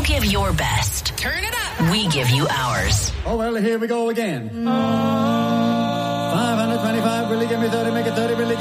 You give your best. Turn it up. We give you ours. Oh, well, here we go again. 525, will you give me 30, make it 30, will you